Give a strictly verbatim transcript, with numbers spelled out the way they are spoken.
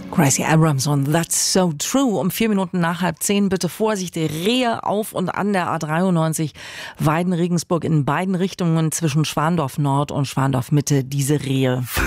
Gracie Abrams und That's So True. Um vier Minuten nach halb zehn. Bitte Vorsicht, Rehe auf und an der A dreiundneunzig Weiden-Regensburg in beiden Richtungen zwischen Schwandorf Nord und Schwandorf Mitte. Diese Rehe.